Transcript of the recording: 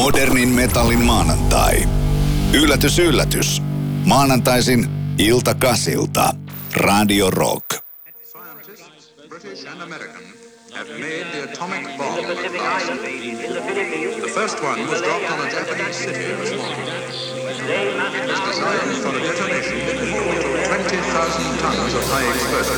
Modernin metallin maanantai. Yllätys, yllätys. Maanantaisin ilta 8:00. Radio Rock. Scientists, British and American, have made the atomic bomb at last. The first one was dropped on a Japanese city this morning. It was designed for a detonation equal to 20,000 tons of high explosive.